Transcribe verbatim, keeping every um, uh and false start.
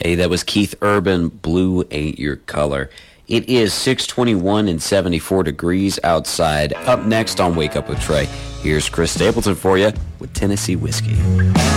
Hey, that was Keith Urban, Blue Ain't Your Color. It is six twenty-one and seventy-four degrees outside. Up next on Wake Up with Trey, here's Chris Stapleton for you with Tennessee Whiskey.